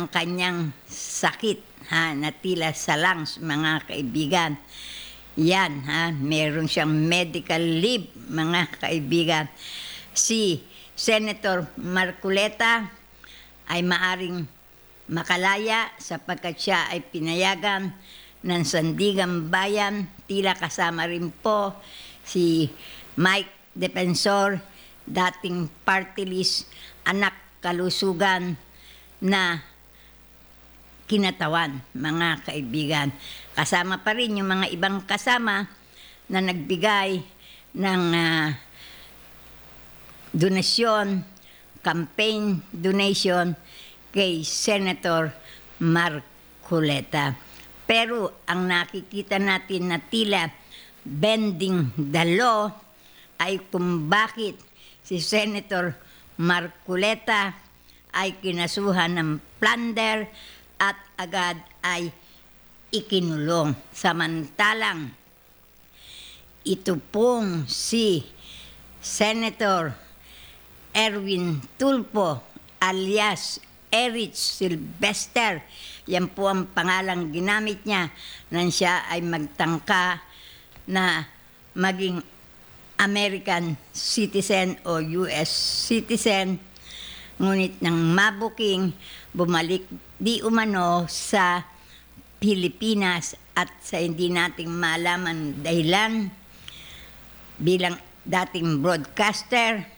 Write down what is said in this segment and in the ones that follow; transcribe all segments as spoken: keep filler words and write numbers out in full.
ang kanyang sakit, ha, na tila sa lungs, mga kaibigan. Yan, ha, meron siyang medical leave, mga kaibigan. Si Senator Marcoleta ay maaring makalaya sapagkat siya ay pinayagan ng Sandigang Bayan. Tila kasama rin po si Mike Defensor, dating party list, anak kalusugan na kinatawan, mga kaibigan. Kasama pa rin yung mga ibang kasama na nagbigay ng uh, donasyon, campaign donation kay Senator Marcoleta. Pero ang nakikita natin na tila bending the law ay kung bakit si Senator Marcoleta ay kinasuhan ng plunder at agad ay ikinulong. Samantalang ito pong si Senator Erwin Tulfo alias Erich Sylvester, yan po ang pangalang ginamit niya nang siya ay magtangka na maging American citizen o U S citizen, ngunit nang mabuking bumalik di umano sa Pilipinas at sa hindi nating malaman dahilan bilang dating broadcaster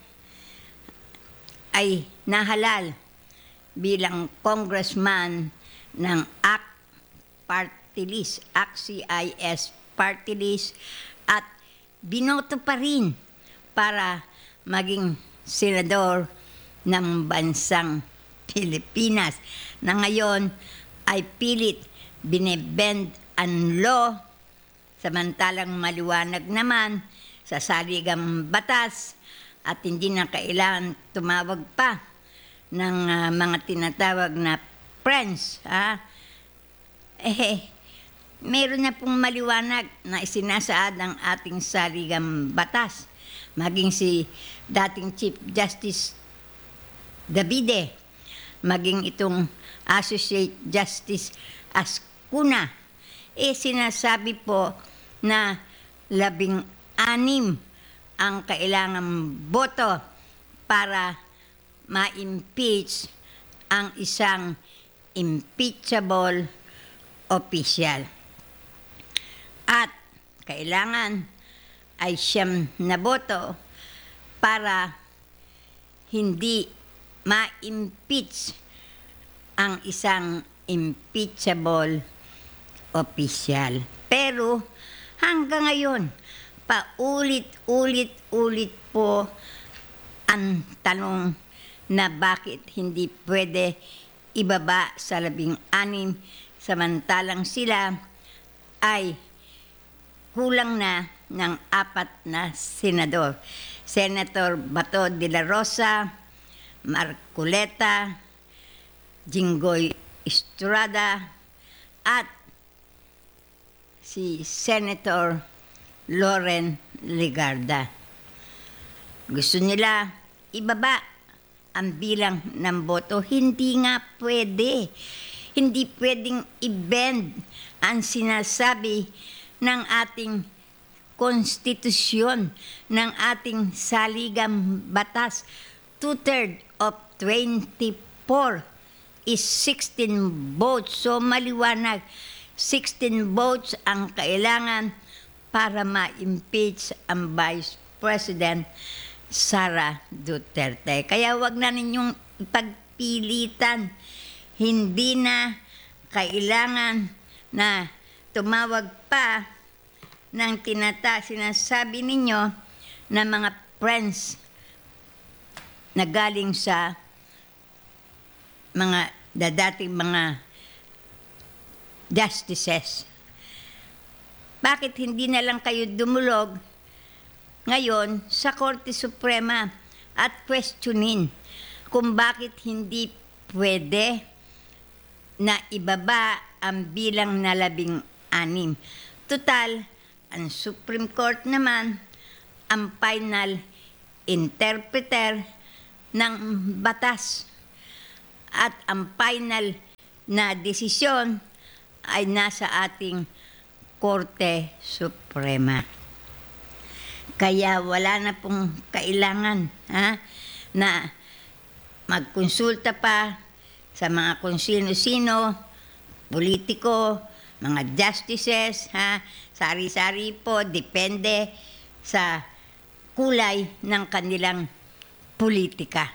ay nahalal bilang congressman ng A C Party List, A C I S Party List, at binoto pa rin para maging senador ng bansang Pilipinas na ngayon ay pilit binebend ang law, samantalang maliwanag naman sa saligang batas at hindi na kailangan tumawag pa ng uh, mga tinatawag na friends. Ha? Eh, meron na pong maliwanag na isinasaad ng ating saligang batas. Maging si dating Chief Justice Davide, maging itong Associate Justice Ascuna, eh sinasabi po na labing anim ang kailangang boto para ma-impeach ang isang impeachable official. At kailangan ay siyam na boto para hindi ma-impeach ang isang impeachable official. Pero hanggang ngayon, paulit-ulit-ulit po ang tanong na bakit hindi pwede ibaba sa labing anim samantalang sila ay kulang na ng apat na senador. Senator Bato de la Rosa, Marcoleta, Jinggoy Estrada, at si Senator Loren Legarda. Gusto nila ibaba ang bilang ng boto. Hindi nga pwede. Hindi pwedeng i-bend ang sinasabi ng ating konstitusyon, ng ating saligang batas. Two-thirds of twenty-four is sixteen votes. So maliwanag, sixteen votes ang kailangan para ma-impeach ang Vice President Sara Duterte. Kaya wag na ninyong ipagpilitan. Hindi na kailangan na tumawag pa ng tinata sinasabi ninyo na mga friends na galing sa mga dadating mga justices. Bakit hindi na lang kayo dumulog ngayon sa Korte Suprema at questionin kung bakit hindi pwede na ibaba ang bilang na labing anim. Total, ang Supreme Court naman ang final interpreter ng batas at ang final na desisyon ay nasa ating Korte Suprema. Kaya wala na pong kailangan ha, na magkonsulta pa sa mga kung sino-sino, politiko, mga justices, ha, sari-sari po, depende sa kulay ng kanilang politika.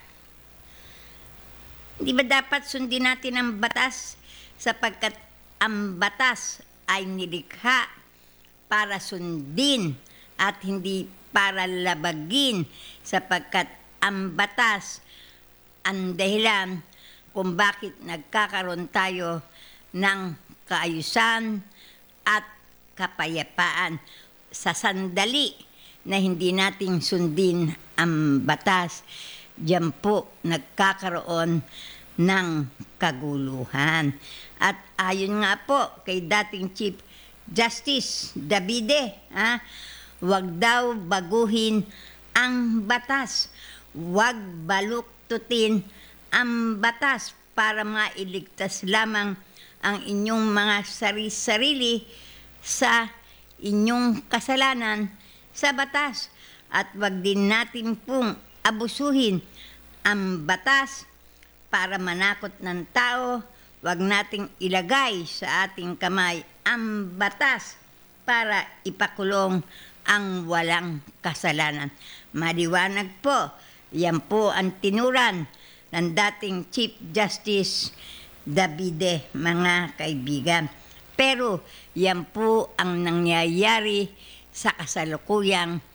Di ba dapat sundin natin ang batas sapagkat ang batas ay nilikha para sundin at hindi para labagin sapagkat ang batas ang dahilan kung bakit nagkakaroon tayo ng kaayusan at kapayapaan sa sandali na hindi nating sundin ang batas. Diyan po nagkakaroon ng kaguluhan. At ayon nga po kay dating Chief Justice Davide, ha, wag daw baguhin ang batas. Wag baluktutin ang batas para mailigtas lamang ang inyong mga sari-sarili sa inyong kasalanan sa batas. At wag din natin pong abusuhin ang batas para manakot ng tao. Wag nating ilagay sa ating kamay ang batas para ipakulong ang walang kasalanan. Maliwanag po, yan po ang tinuran ng dating Chief Justice Davide, mga kaibigan. Pero yan po ang nangyayari sa kasalukuyang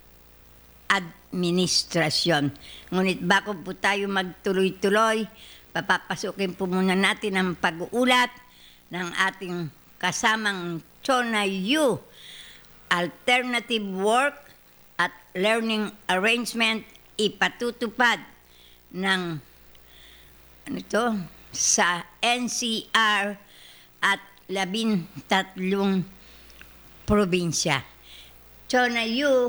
administrasyon. Ngunit bago po tayo magtuloy-tuloy, papapasukin po muna natin ang pag-uulat ng ating kasamang Chona Yu, Alternative Work at Learning Arrangement ipatutupad ng ano to, sa N C R at labing tatlong probinsya. Chona Yu,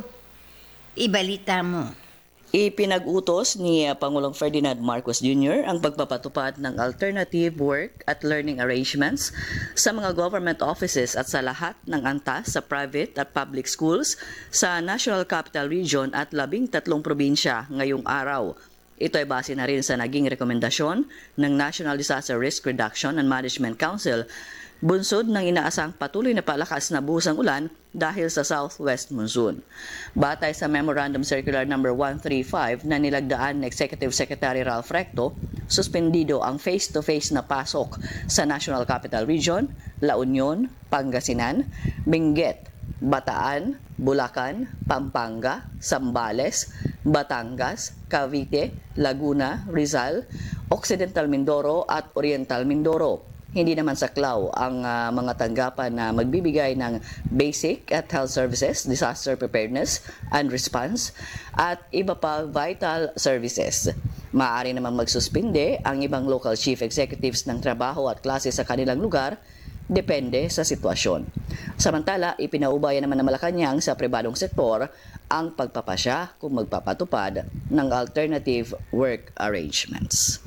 ibalita mo. Ipinag-utos ni Pangulong Ferdinand Marcos Junior ang pagpapatupad ng alternative work at learning arrangements sa mga government offices at sa lahat ng antas sa private at public schools sa National Capital Region at labing tatlong probinsya ngayong araw. Ito ay base na rin sa naging rekomendasyon ng National Disaster Risk Reduction and Management Council, bunsod ng inaasang patuloy na palakas na buhos ng ulan dahil sa southwest monsoon. Batay sa Memorandum Circular number one thirty-five na nilagdaan ng Executive Secretary Ralph Recto, suspendido ang face-to-face na pasok sa National Capital Region, La Union, Pangasinan, Benguet, Bataan, Bulacan, Pampanga, Zambales, Batangas, Cavite, Laguna, Rizal, Occidental Mindoro at Oriental Mindoro. Hindi naman saklaw ang uh, mga tanggapan na magbibigay ng basic at health services, disaster preparedness and response, at iba pa vital services. Maaari naman magsuspinde ang ibang local chief executives ng trabaho at klase sa kanilang lugar, depende sa sitwasyon. Samantala, ipinaubayan naman ng Malacanang sa pribadong sektor ang pagpapasya kung magpapatupad ng alternative work arrangements.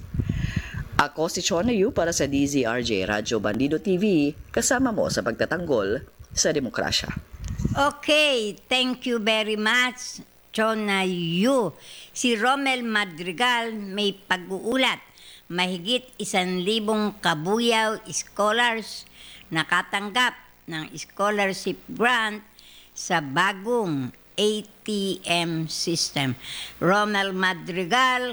Ako si Chona Yu para sa D Z R J Radyo Bandido T V, kasama mo sa pagtatanggol sa demokrasya. Okay, thank you very much, Chona Yu. Si Romel Madrigal may pag-uulat. Mahigit isang libong kabuyaw scholars nakatanggap ng scholarship grant sa bagong A T M system. Romel Madrigal,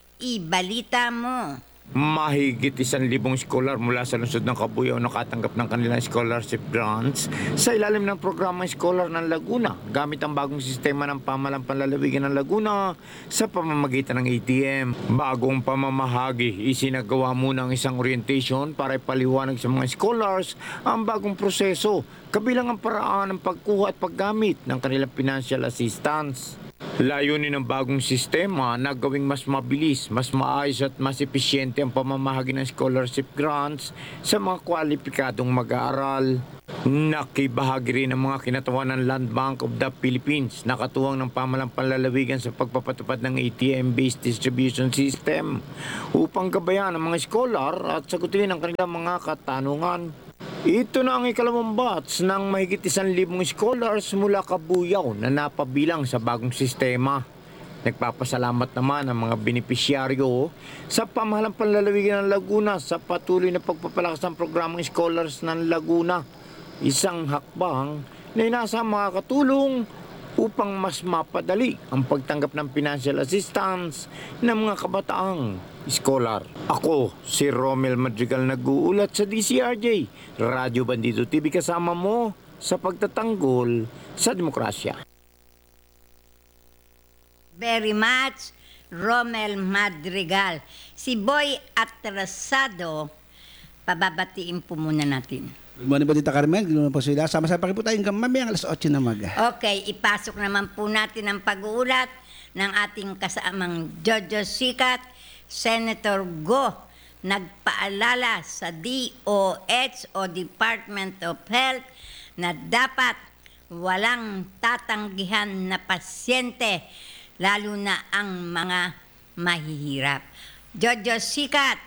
ibalita mo. Mahigit isang libong scholar mula sa lungsod ng Cabuyao nakatanggap ng kanilang scholarship grants sa ilalim ng programa Scholar ng Laguna gamit ang bagong sistema ng pamahalang panlalawigan ng Laguna sa pamamagitan ng A T M. Bagong pamamahagi, isinagawa muna ang isang orientation para ipaliwanag sa mga scholars ang bagong proseso kabilang ang paraan ng pagkuha at paggamit ng kanilang financial assistance. Layunin ng bagong sistema na gawing mas mabilis, mas maayos at mas epesyente ang pamamahagi ng scholarship grants sa mga kwalipikadong mag-aaral. Nakibahagi rin ang mga kinatawan ng Land Bank of the Philippines na katuwang ng pamalang panlalawigan sa pagpapatupad ng A T M-based distribution system upang gabayan ang mga scholar at sagutin ang kanilang mga katanungan. Ito na ang ikalawang batch ng mahigit isang libong scholars mula Kabuyaw na napabilang sa bagong sistema. Nagpapasalamat naman ang mga benepisyaryo sa pamahalang panlalawigan ng Laguna sa patuloy na pagpapalakas ng programang Scholars ng Laguna. Isang hakbang na inasa makakatulong upang mas mapadali ang pagtanggap ng financial assistance ng mga kabataang scholar. Ako, si Romel Madrigal nag-uulat sa D C R J, Radyo Bandido T V, kasama mo sa pagtatanggol sa demokrasya. Very much, Romel Madrigal. Si Boy Atrasado, pababatiin po muna natin. Good morning po, Tita Carmen. Good morning po sila. Sama-sama pa rin po tayo hanggang mamayang alas otso na maga. Okay, ipasok naman po natin ang pag-uulat ng ating kasamang Jojo Sikat, Senator Go. Nagpaalala sa D O H o Department of Health na dapat walang tatanggihan na pasyente, lalo na ang mga mahihirap. Jojo Sikat,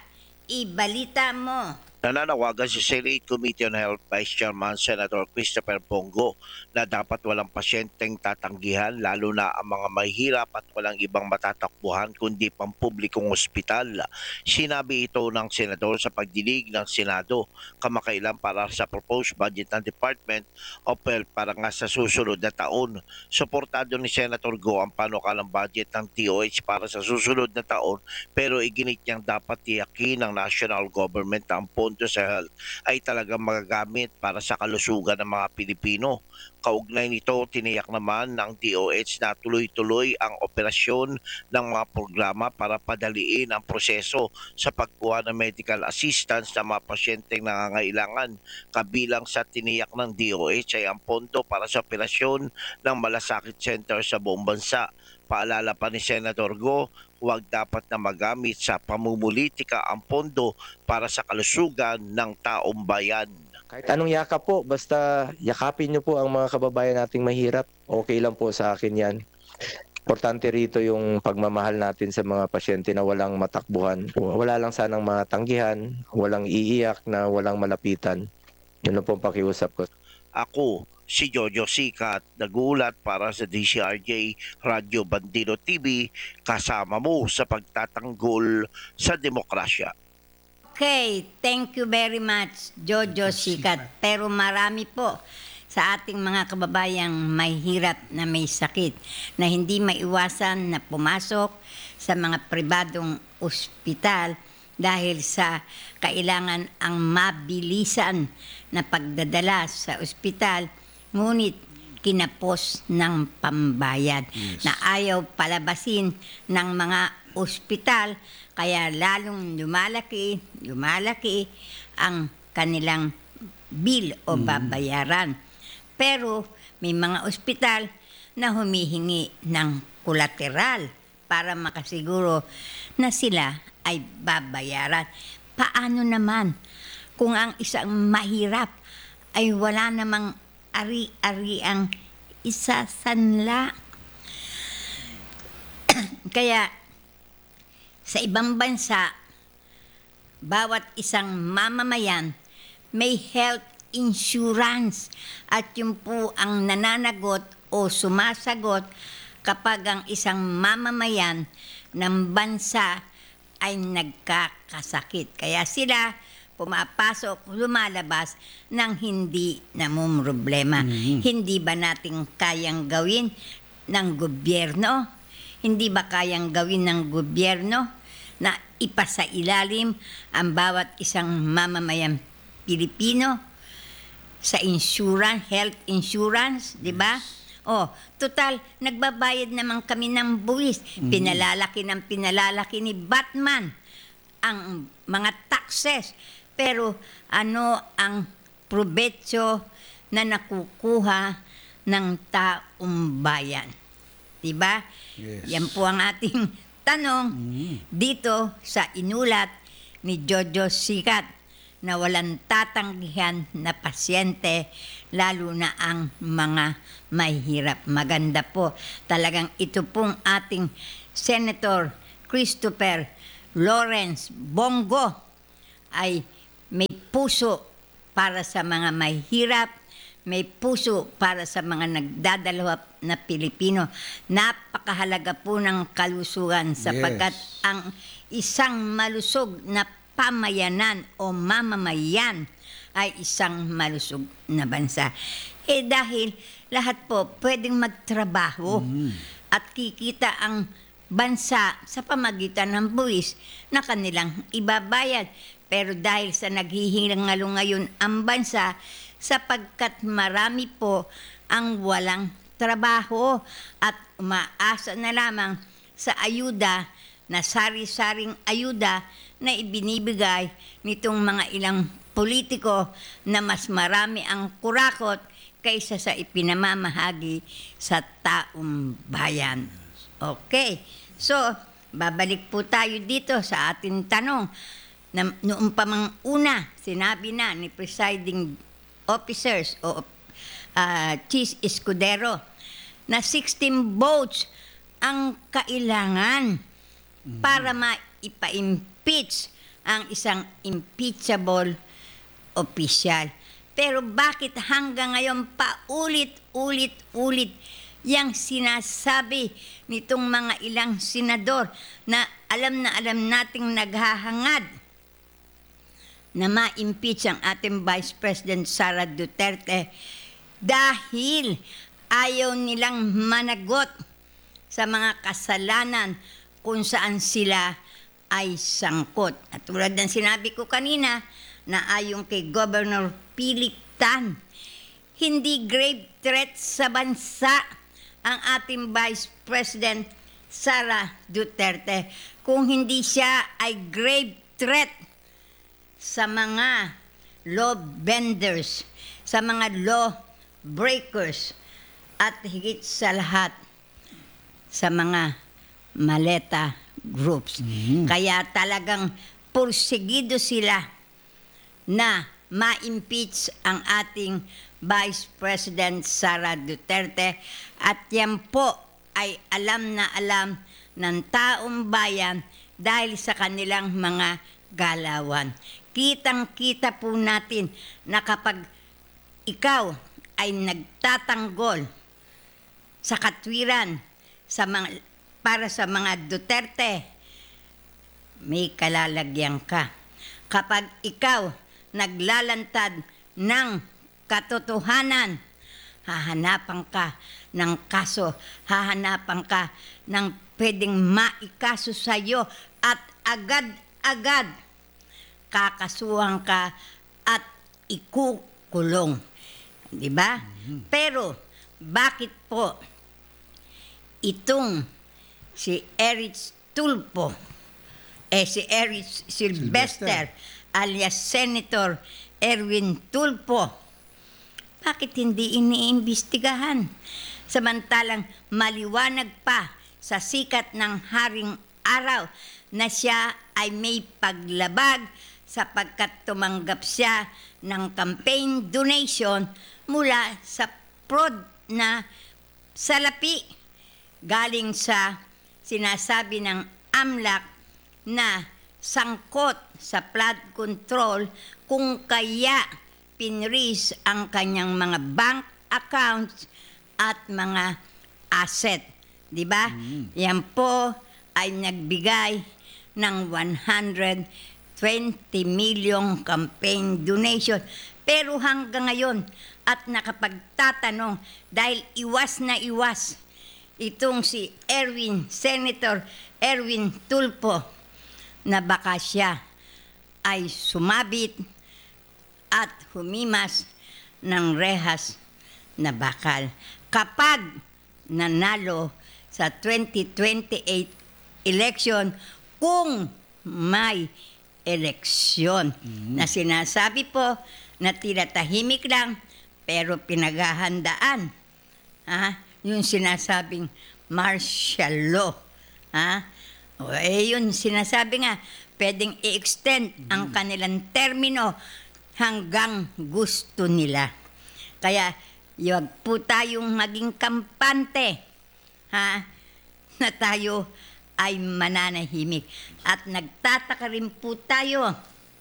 ibalita mo. Nananawagan si Senate Committee on Health Vice Chairman Senator Christopher Bongo na dapat walang pasyenteng tatanggihan, lalo na ang mga mahihirap at walang ibang matatakbuhan kundi pampublikong ospital. Sinabi ito ng senador sa pagdinig ng Senado kamakailan para sa proposed budget ng Department of Health para nga sa susunod na taon. Suportado ni Senator Go ang panukalang budget ng D O H para sa susunod na taon, pero iginit niyang dapat tiyakin ng national government na ang pondo sa health ay talagang magagamit para sa kalusugan ng mga Pilipino. Kaugnay nito, tiniyak naman ng D O H na tuloy-tuloy ang operasyon ng mga programa para padaliin ang proseso sa pagkuha ng medical assistance ng mga pasyenteng nangangailangan. Kabilang sa tiniyak ng D O H ay ang pondo para sa operasyon ng malasakit center sa buong bansa. Paalala pa ni Senator Go, huwag dapat na magamit sa pamumulitika ang pondo para sa kalusugan ng taong bayan. Kahit anong yakap po, basta yakapin nyo po ang mga kababayan nating mahirap, okay lang po sa akin yan. Importante rito yung pagmamahal natin sa mga pasyente na walang matakbuhan. Wala lang sanang mga tanggihan, walang iiyak na walang malapitan. Yun na po ang pakiusap ko. Ako, si Jojo Sikat, nag-uulat para sa D C R J Radyo Bandido T V, kasama mo sa pagtatanggol sa demokrasya. Okay, thank you very much, Jojo Sikat. Pero marami po sa ating mga kababayang may hirap na may sakit na hindi maiwasan na pumasok sa mga pribadong ospital dahil sa kailangan ang mabilisan na pagdadala sa ospital, ngunit kinapos ng pambayad yes. na ayaw palabasin ng mga ospital, kaya lalong lumalaki, lumalaki ang kanilang bill o babayaran. Pero may mga ospital na humihingi ng kolateral para makasiguro na sila ay babayaran. Paano naman kung ang isang mahirap ay wala namang ari-ariang isasanla? Kaya sa ibang bansa, bawat isang mamamayan may health insurance at yun po ang nananagot o sumasagot kapag ang isang mamamayan ng bansa ay nagkakasakit. Kaya sila pumapasok, lumalabas ng hindi namumroblema. Mm-hmm. Hindi ba natin kayang gawin ng gobyerno? Hindi ba kayang gawin ng gobyerno na ipasailalim ang bawat isang mamamayang Pilipino sa insurance, health insurance, di ba? Oh, total, nagbabayad naman kami ng buwis. Mm-hmm. Pinalalaki ng pinalalaki ni Batman ang mga taxes. Pero ano ang probetsyo na nakukuha ng taong bayan? Diba? Yes. Yan po ang ating tanong dito sa inulat ni Jojo Sikat na walang tatanggihan na pasyente, lalo na ang mga mahirap. Maganda po. Talagang ito pong ating Senator Christopher Lawrence Bongo ay may puso para sa mga mahirap, may puso para sa mga nagdadalawa na Pilipino. Napakahalaga po ng kalusugan sapagkat Yes. ang isang malusog na pamayanan o mamamayan ay isang malusog na bansa. Eh dahil lahat po pwedeng magtrabaho at kikita ang bansa sa pamagitan ng buwis na kanilang ibabayad. Pero dahil sa naghihingalo ngayon ang bansa, sapagkat marami po ang walang trabaho at umaasa na lamang sa ayuda, na sari-saring ayuda na ibinibigay nitong mga ilang politiko na mas marami ang kurakot kaysa sa ipinamamahagi sa taong bayan. Okay, so babalik po tayo dito sa ating tanong. Na, noong pa mang una, sinabi na ni presiding officers o uh, Chief Escudero na sixteen votes ang kailangan para maipa-impeach ang isang impeachable official. Pero bakit hanggang ngayon paulit-ulit-ulit yang sinasabi nitong mga ilang senador na alam na alam nating naghahangad na ma-impeach ang ating Vice President Sara Duterte dahil ayaw nilang managot sa mga kasalanan kung saan sila ay sangkot. At tulad ng sinabi ko kanina na ayon kay Governor Philip Tan, hindi grave threat sa bansa ang ating Vice President Sara Duterte kung hindi siya ay grave threat sa mga law benders, sa mga law breakers, at higit sa lahat sa mga maleta groups. Kaya talagang pursigido sila na ma-impeach ang ating Vice President Sara Duterte at yan po ay alam na alam ng taong bayan dahil sa kanilang mga galawan. Kitang-kita po natin na kapag ikaw ay nagtatanggol sa katwiran sa mga, para sa mga Duterte, may kalalagyan ka. Kapag ikaw naglalantad ng katotohanan, hahanapan ka ng kaso, hahanapan ka ng pwedeng maikaso sa iyo at agad-agad kakasuhan ka at ikukulong. Di ba? Mm-hmm. Pero bakit po itong si Eric Tulfo, eh si Eric Silvester, Silvester alias Senator Erwin Tulfo, bakit hindi iniimbestigahan? Samantalang maliwanag pa sa sikat ng haring araw na siya ay may paglabag sapagkat tumanggap siya ng campaign donation mula sa fraud na salapi galing sa sinasabi ng AMLAC na sangkot sa flood control kung kaya pinris ang kanyang mga bank accounts at mga asset. Di ba? Mm. Yan po ay nagbigay ng one hundred twenty million campaign donation. Pero hanggang ngayon at nakapagtatanong dahil iwas na iwas itong si Erwin, Senator Erwin Tulfo, na baka siya ay sumabit at humimas ng rehas na bakal kapag nanalo sa twenty twenty-eight election kung may eleksyon. Mm-hmm. Na sinasabi po na tila tahimik lang pero pinaghahandaan. Ha? Yung sinasabing martial law. Ha? O, eh yun, sinasabi nga, pwedeng i-extend ang kanilang termino hanggang gusto nila. Kaya, huwag po tayong maging kampante, ha, na tayo ay mananahimik. At nagtataka rin po tayo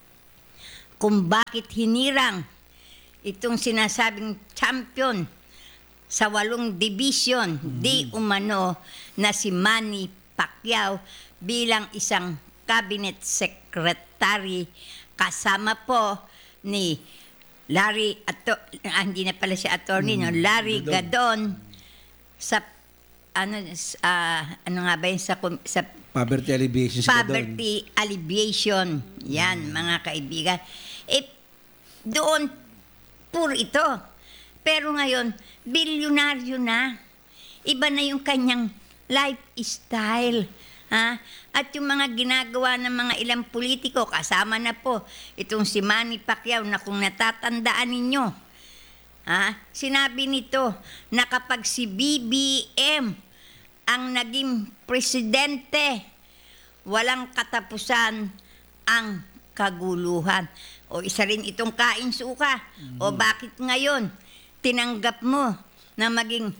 kung bakit hinirang itong sinasabing champion sa walong division, di umano na si Manny Pacquiao bilang isang cabinet secretary kasama po ni Larry, ato, ah, hindi na pala si attorney, no? Larry Gadon sa, ano, ah, ano nga ba yun, sa, kum- sa Poverty alleviation sila doon. poverty alleviation. Yan, mga kaibigan. Eh, doon, puro ito. Pero ngayon, bilyonaryo na. Iba na yung kanyang lifestyle. Ha? At yung mga ginagawa ng mga ilang politiko, kasama na po itong si Manny Pacquiao na kung natatandaan ninyo, ha? Sinabi nito na kapag si B B M ang naging presidente, walang katapusan ang kaguluhan. O isa rin itong kain suka. O bakit ngayon tinanggap mo na maging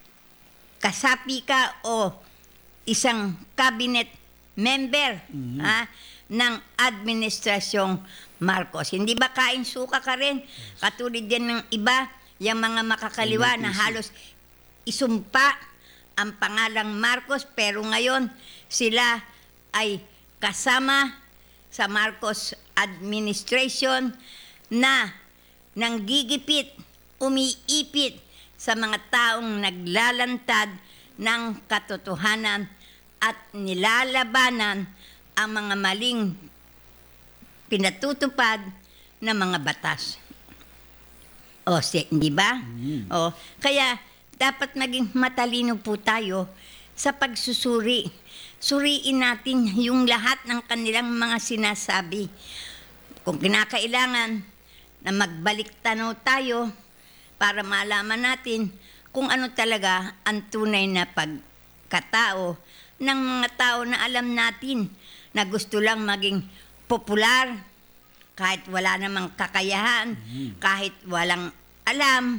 kasapi ka o isang cabinet member ha, ng administrasyong Marcos? Hindi ba kain suka ka rin? Katulad din ng iba, yung mga makakaliwa na halos isumpa ang pangalang Marcos, pero ngayon sila ay kasama sa Marcos administration na nanggigipit, umiipit sa mga taong naglalantad ng katotohanan at nilalabanan ang mga maling pinatutupad ng mga batas. O, si, di ba? O, kaya dapat maging matalino po tayo sa pagsusuri. Suriin natin yung lahat ng kanilang mga sinasabi. Kung kinakailangan na magbalik tanaw tayo para malaman natin kung ano talaga ang tunay na pagkatao ng mga tao na alam natin na gusto lang maging popular kahit wala namang kakayahan, kahit walang alam,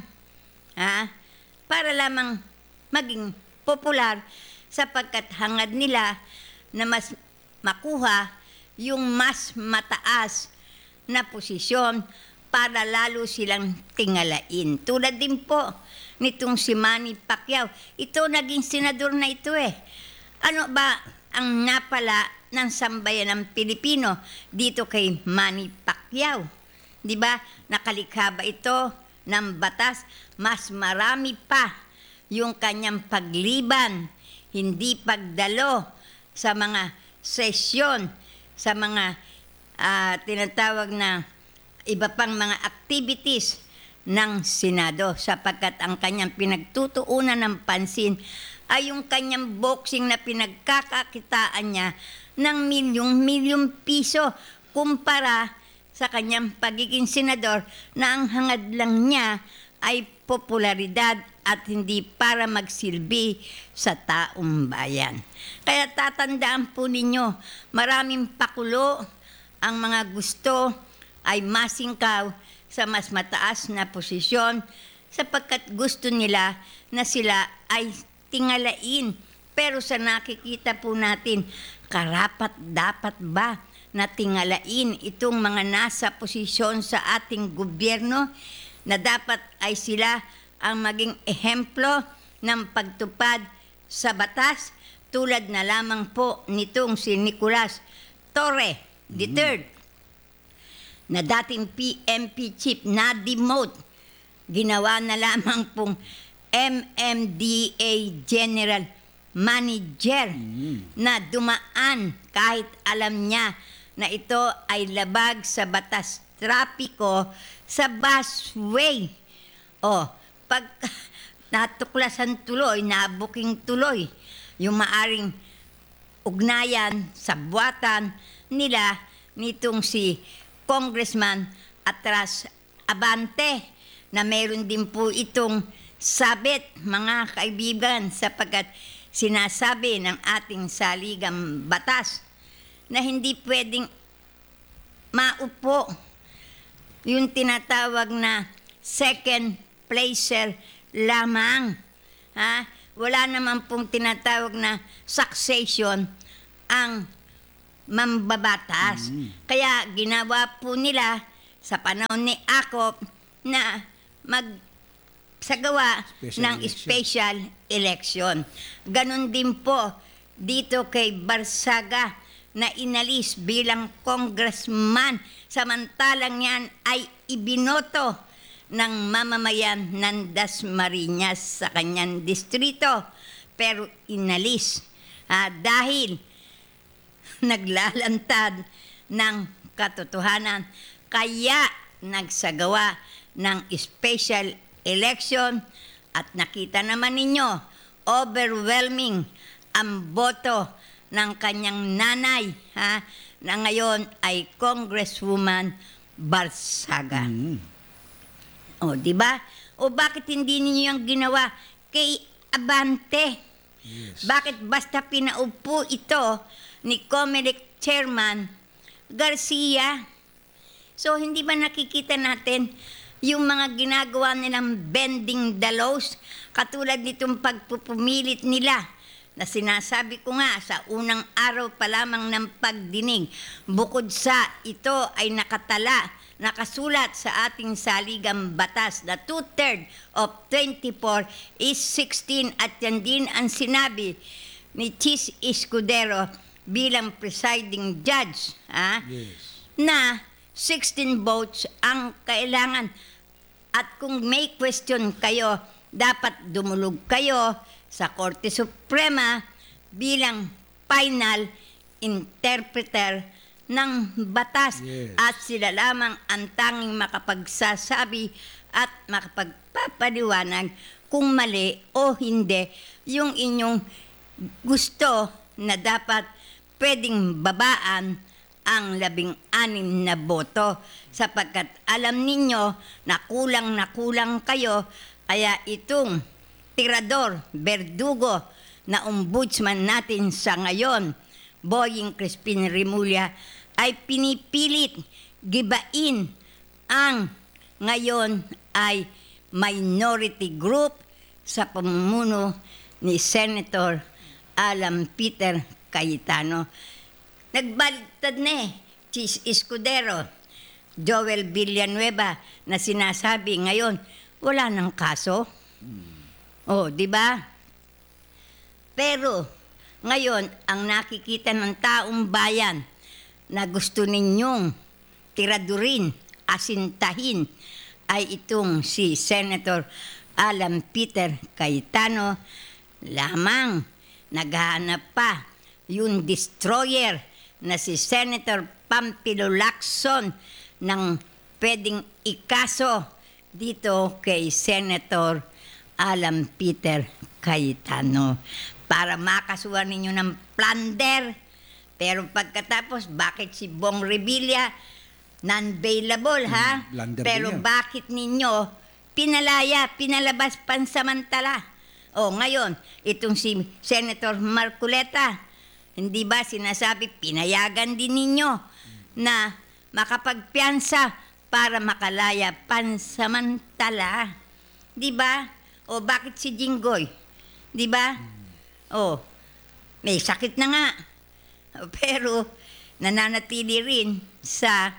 ha? Para lamang maging popular sapagkat hangad nila na mas makuha yung mas mataas na posisyon para lalo silang tingalain. Tulad din po nitong si Manny Pacquiao. Ito, naging senador na ito eh. Ano ba ang napala ng sambayan ng Pilipino dito kay Manny Pacquiao? Di ba? Nakalikha ba ito ng batas? Mas marami pa yung kanyang pagliban, hindi pagdalo sa mga sesyon, sa mga uh, tinatawag na iba pang mga activities ng Senado, sapagkat ang kanyang pinagtutuunan ng pansin ay yung kanyang boxing na pinagkakakitaan niya ng milyong-milyong piso kumpara sa kanyang pagiging senador na ang hangad lang niya ay popularidad at hindi para magsilbi sa taong bayan. Kaya tatandaan po ninyo, maraming pakulo ang mga gusto ay masingkaw sa mas mataas na posisyon sapagkat gusto nila na sila ay tingalain. Pero sa nakikita po natin, karapat dapat ba na tingalain itong mga nasa posisyon sa ating gobyerno na dapat ay sila ang maging ehemplo ng pagtupad sa batas tulad na lamang po nitong si Nicolas Torre the third na dating P M P chief na demote, ginawa na lamang pong M M D A General Manager na dumaan kahit alam niya na ito ay labag sa batas trapiko sa busway. O, pag natuklasan tuloy, nabuking tuloy yung maaring ugnayan sa buwatan nila nitong si Congressman Atras Abante na meron din po itong sabit, mga kaibigan, sapagkat sinasabi ng ating saligang batas na hindi pwedeng maupo yung tinatawag na second placer lamang. Ha? Wala naman pong tinatawag na succession ang mambabatas. Kaya ginawa po nila sa panahon ni Acop na magsagawa Special ng election. special election. Ganon din po dito kay Barsaga na inalis bilang congressman, samantalang yan ay ibinoto ng mamamayan ng Dasmariñas sa kanyang distrito, pero inalis ah, dahil naglalantad ng katotohanan, kaya nagsagawa ng special election at nakita naman ninyo, overwhelming ang boto ng kanyang nanay, ha, na ngayon ay Congresswoman Barsaga. O, di ba? O bakit hindi ninyo yung ginawa kay Abante? Bakit basta pinaupo ito ni Comelec Chairman Garcia? So, hindi ba nakikita natin yung mga ginagawa nilang bending the laws, katulad nitong pagpupumilit nila na sinasabi ko nga sa unang araw pa lamang ng pagdinig, bukod sa ito ay nakatala, nakasulat sa ating saligang batas na two-thirds of twenty-four is sixteen at yan din ang sinabi ni Chis Escudero bilang presiding judge, ha? Yes. Na sixteen votes ang kailangan. At kung may question kayo, dapat dumulog kayo sa Korte Suprema bilang final interpreter ng batas. Yes. At sila lamang ang tanging makapagsasabi at makapagpapaliwanag kung mali o hindi yung inyong gusto na dapat pwedeng babaan ang labing anim na boto, sapagkat alam ninyo na kulang na kulang kayo, kaya itong tirador, berdugo na ombudsman natin sa ngayon, Boying Crispin Remulla, ay pinipilit gibain ang ngayon ay minority group sa pamumuno ni Senator Alan Peter Cayetano. Nagbaligtad na eh, Chis Escudero, Joel Villanueva na sinasabi ngayon, wala nang kaso. Oh, di ba? Pero ngayon, ang nakikita ng taong bayan na gusto ninyong tiradurin, asintahin, ay itong si Senator Alan Peter Cayetano lamang. Naghahanap pa yung destroyer na si Senator Pampilo Lacson ng pwedeng ikaso dito kay Senator Alan Peter Cayetano para makasuhan ninyo ng plunder. Pero pagkatapos, bakit si Bong Revilla non-bailable, ha? Plunder Pero din yan. bakit ninyo pinalaya, pinalabas pansamantala? O ngayon, itong si Senator Marcoleta, hindi ba sinasabi, pinayagan din ninyo na makapagpiyansa para makalaya pansamantala? Di ba? O bakit si Jinggoy? Di ba? O, may sakit na nga. Pero nananatili rin sa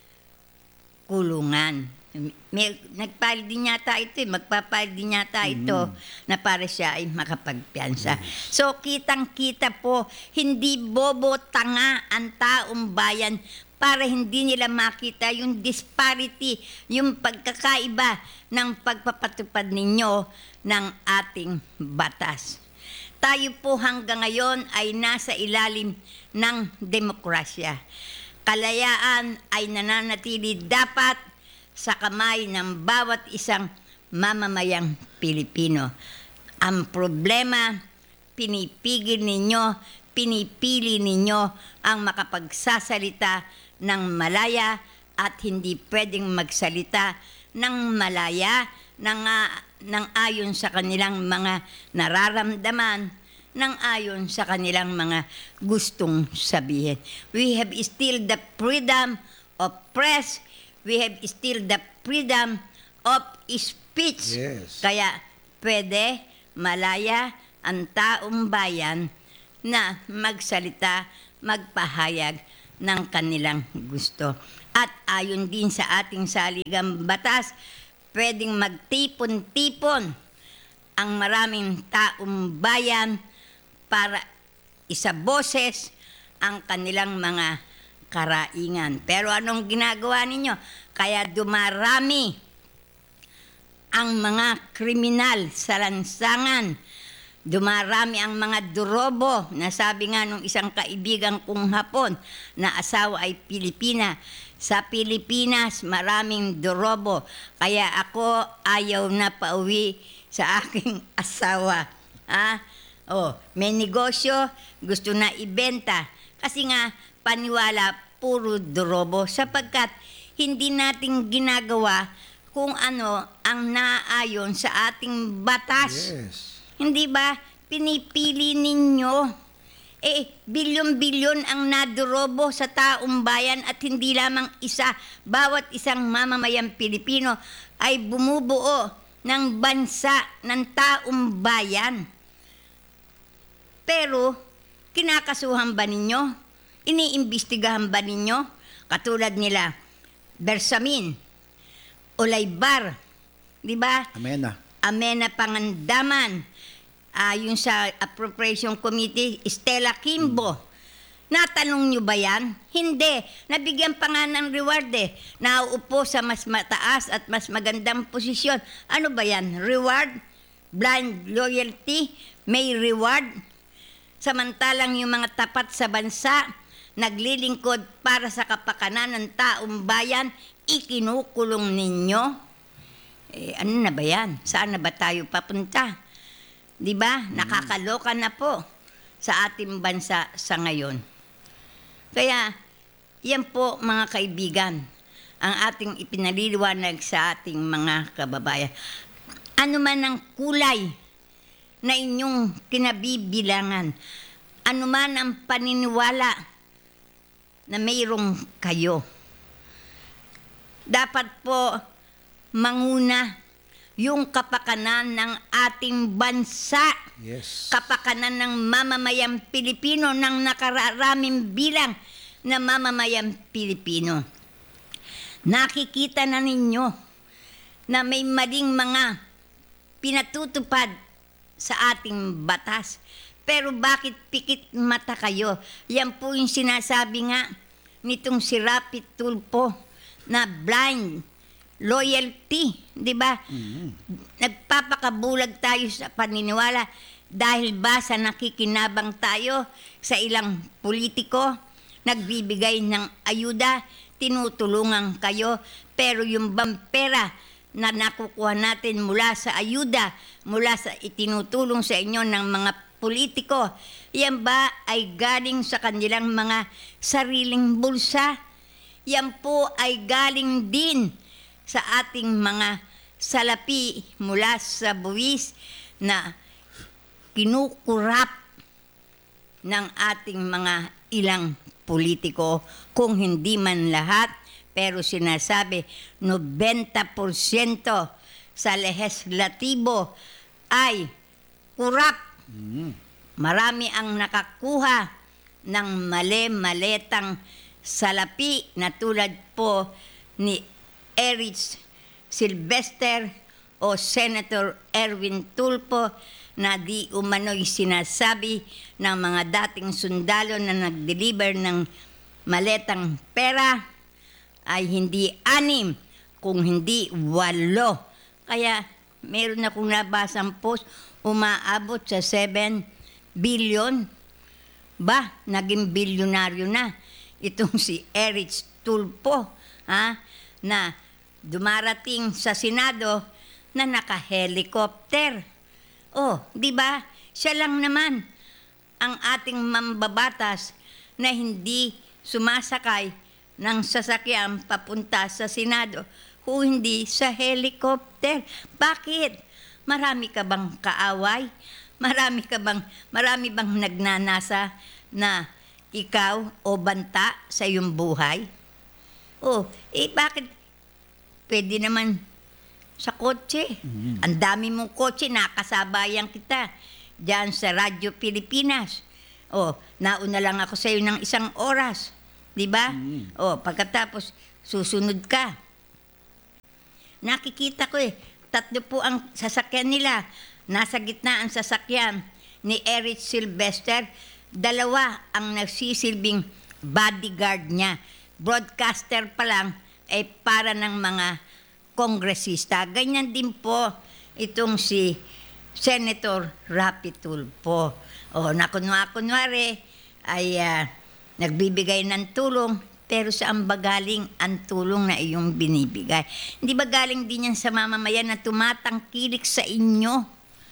kulungan. May, nagpile din yata ito, eh. magpapile din yata ito na para siya ay makapagpiyansa. So kitang-kita po, hindi bobo tanga ang taong bayan para hindi nila makita yung disparity, yung pagkakaiba ng pagpapatupad ninyo ng ating batas. Tayo po hanggang ngayon ay nasa ilalim ng demokrasya. Kalayaan ay nananatili dapat sa kamay ng bawat isang mamamayang Pilipino. Ang problema, pinipigil ninyo, pinipili ninyo ang makapagsasalita ng malaya at hindi pwedeng magsalita ng malaya ng, uh, ng ayon sa kanilang mga nararamdaman ng ayon sa kanilang mga gustong sabihin. We have still the freedom of press. We have still the freedom of speech. Yes. Kaya pwede malaya ang taong bayan na magsalita, magpahayag ng kanilang gusto. At ayon din sa ating saligang batas, pwedeng magtipon-tipon ang maraming taong bayan para isaboses ang kanilang mga karaingan. Pero anong ginagawa ninyo? Kaya dumarami ang mga kriminal sa lansangan. Dumarami ang mga durobo na sabi nga nung isang kaibigan kong Hapon na asawa ay Pilipina. Sa Pilipinas, maraming durobo. Kaya ako ayaw na pauwi sa aking asawa. Ah, oh, may negosyo, gusto na ibenta. Kasi nga, paniwala, puro durobo. Sapagkat hindi natin ginagawa kung ano ang naayon sa ating batas. Yes. Hindi ba pinipili ninyo? Eh, bilyon-bilyon ang nadurobo sa taong bayan at hindi lamang isa. Bawat isang mamamayang Pilipino ay bumubuo ng bansa ng taong bayan. Pero, kinakasuhan ba ninyo? Iniimbestigahan ba ninyo? Katulad nila, Bersamin, Olaybar, di ba? Amena. Amena Pangandaman, ah, yung sa Appropriation Committee, Stella Kimbo. Natanong nyo ba yan? Hindi. Nabigyan pa nga ng reward eh. Nauupo sa mas mataas at mas magandang posisyon. Ano ba yan? Reward? Blind loyalty? May reward? Samantalang yung mga tapat sa bansa, naglilingkod para sa kapakanan ng taong bayan, ikinukulong ninyo? Eh, ano na ba yan? Saan na ba tayo papunta? Di ba? Nakakaloka na po sa ating bansa sa ngayon. Kaya, yan po mga kaibigan, ang ating ipinaliliwanag sa ating mga kababayan. Ano man ang kulay na inyong kinabibilangan, ano man ang paniniwala na mayroong kayo, dapat po manguna yung kapakanan ng ating bansa. Yes. Kapakanan ng mamamayang Pilipino, ng nakararaming bilang na mamamayang Pilipino. Nakikita na ninyo na may maling mga pinatutupad sa ating batas. Pero bakit pikit mata kayo? Yan po yung sinasabi nga nitong si Rapi Tulfo na blind loyalty, di ba? Mm-hmm. Nagpapakabulag tayo sa paniniwala dahil ba sa nakikinabang tayo sa ilang politiko, nagbibigay ng ayuda, tinutulungan kayo, pero yung bang pera na nakukuha natin mula sa ayuda, mula sa itinutulong sa inyo ng mga politiko, yan ba ay galing sa kanilang mga sariling bulsa? Yan po ay galing din sa ating mga salapi mula sa buwis na kinukurap ng ating mga ilang politiko, kung hindi man lahat, pero sinasabi ninety percent sa lehislatibo ay kurap. Marami ang nakakuha ng mali-maletang salapi na tulad po ni Erich Sylvester o Senator Erwin Tulfo na di umano'y sinasabi ng mga dating sundalo na nag-deliver ng maletang pera ay hindi anim, kung hindi walo. Kaya meron akong nabasang post, umaabot sa seven billion. Ba, naging bilyonaryo na itong si Erich Tulfo, ha, na dumarating sa Senado na naka-helicopter. Oh, di ba? Siya lang naman ang ating mambabatas na hindi sumasakay ng sasakyan papunta sa Senado kung hindi sa helicopter. Bakit? Marami ka bang kaaway? Marami ka bang, marami bang nagnanasa na ikaw o banta sa iyong buhay? Oh, eh bakit pwede naman sa kotse? Ang dami mong kotse, nakasabayan kita diyan sa Radyo Pilipinas. Oh, nauna lang ako sa iyo ng isang oras. Di ba? Oh, pagkatapos susunod ka. Nakikita ko eh, tatlo po ang sasakyan nila. Nasa gitna ang sasakyan ni Eric Sylvester. Dalawa ang nagsisilbing bodyguard niya. Broadcaster pa lang ay para ng mga kongresista. Ganyan din po itong si Senator Rapi Tulfo. O, nakunwa-kunwari ay uh, nagbibigay ng tulong, pero saan ba galing ang tulong na iyong binibigay? Hindi ba galing din yan sa mamamayan na tumatangkilik sa inyo?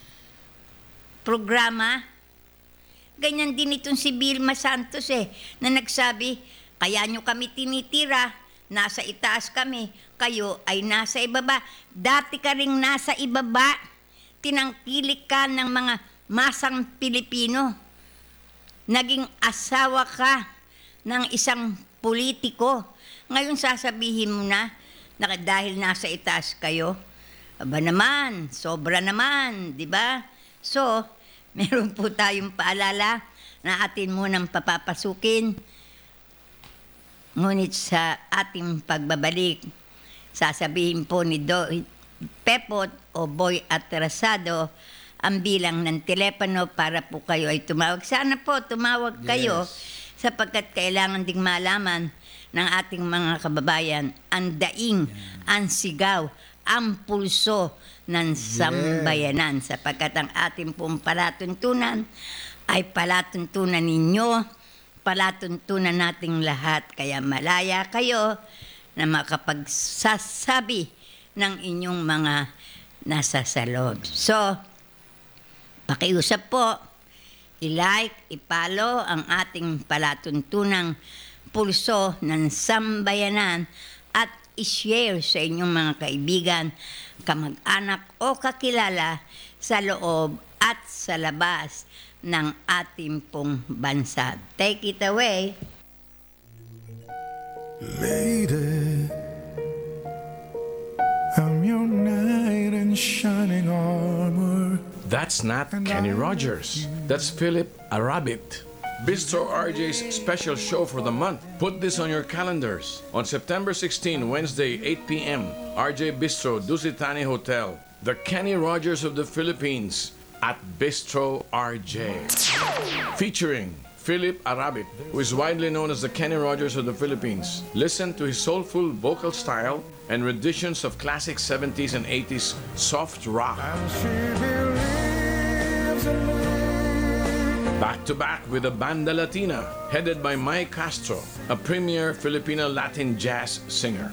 Programa? Ganyan din itong si Vilma Santos eh, na nagsabi, kaya nyo kami tinitira, nasa itaas kami, kayo ay nasa ibaba. Dati ka ring nasa ibaba, tinangkilik ka ng mga masang Pilipino. Naging asawa ka ng isang politiko. Ngayon sasabihin mo na, na dahil nasa itaas kayo, aba naman, sobra naman, di ba? So, meron po tayong paalala na atin munang papapasukin. Ngunit sa ating pagbabalik, sasabihin po ni Do, Pepot o Boy Atrasado ang bilang ng telepono para po kayo ay tumawag. Sana po tumawag kayo sapagkat kailangan ding malaman ng ating mga kababayan ang daing, ang sigaw, ang pulso ng sambayanan sapagkat ang ating pong palatuntunan ay palatuntunan ninyo, palatuntunan nating lahat. Kaya malaya kayo na makapagsasabi ng inyong mga nasa sa loob. So, pakiusap po, i-like, i-follow ang ating palatuntunang pulso ng sambayanan at i-share sa inyong mga kaibigan, kamag-anak o kakilala sa loob at sa labas ng ating pong bansa. Take it away. Lady, I'm your knight in shining armor. That's not Kenny Rogers. That's Philip Arabit. Bistro R J's special show for the month. Put this on your calendars. On September sixteenth, Wednesday, eight p.m., R J Bistro, Dusitani Hotel. The Kenny Rogers of the Philippines at Bistro R J. Featuring Philip Arabit, who is widely known as the Kenny Rogers of the Philippines. Listen to his soulful vocal style and renditions of classic seventies and eighties soft rock. Back to back with the Banda Latina, headed by Mike Castro, a premier Filipino Latin jazz singer.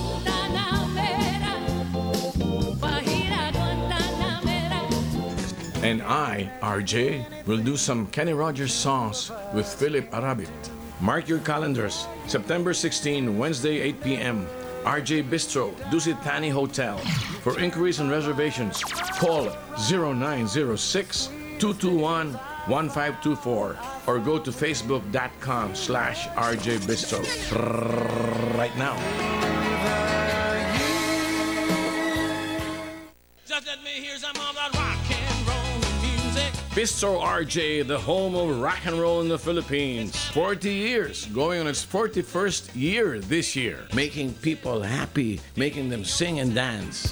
And I, R J, will do some Kenny Rogers songs with Philip Arabit. Mark your calendars, September sixteenth, Wednesday, eight p.m., R J Bistro, Dusitani Hotel. For inquiries and reservations, call zero nine zero six, two two one, one five two four or go to facebook.com slash RJ Bistro right now. Just let me hear some of that rock and roll music. Bistro R J, the home of rock and roll in the Philippines. forty years, going on its forty-first year this year. Making people happy, making them sing and dance.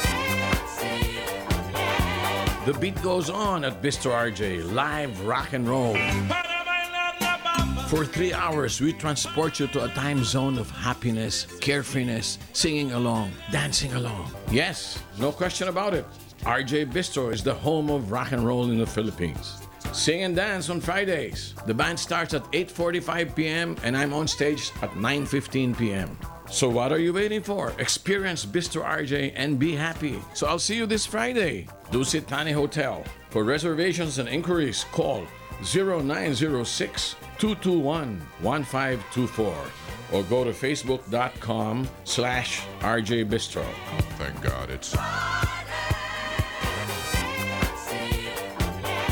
The beat goes on at Bistro R J, live rock and roll. For three hours, we transport you to a time zone of happiness, carefreeness, singing along, dancing along. Yes, no question about it. R J Bistro is the home of rock and roll in the Philippines. Sing and dance on Fridays. The band starts at eight forty-five p.m. and I'm on stage at nine fifteen p.m. So what are you waiting for? Experience Bistro R J and be happy. So I'll see you this Friday. Dusitani Hotel. For reservations and inquiries, call zero nine zero six, two two one, one five two four or go to facebook.com slash RJ Bistro. Thank God it's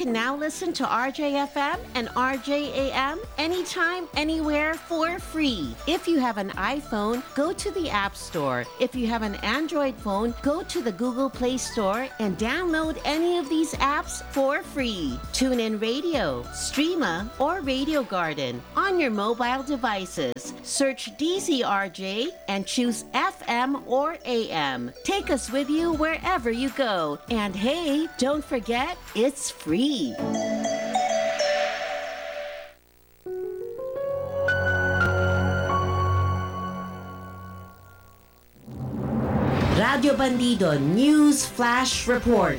can now listen to R J F M and R J A M anytime, anywhere for free. If you have an iPhone, go to the App Store. If you have an Android phone, go to the Google Play Store and download any of these apps for free. TuneIn Radio, Streama, or Radio Garden on your mobile devices. Search D Z R J and choose F M or A M. Take us with you wherever you go. And hey, don't forget, it's free. Radio Bandido News Flash Report.